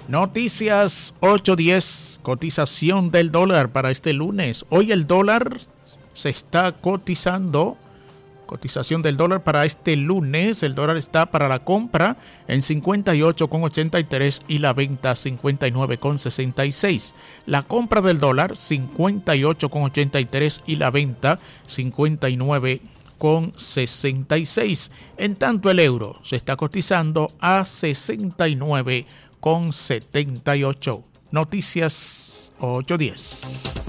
Noticias 8:10, cotización del dólar para este lunes. Hoy el dólar se está cotizando. Cotización del dólar para este lunes. El dólar está para la compra en 58,83 y la venta 59,66. La compra del dólar 58,83 y la venta 59,66. En tanto el euro se está cotizando a 69,78. Noticias 8:10.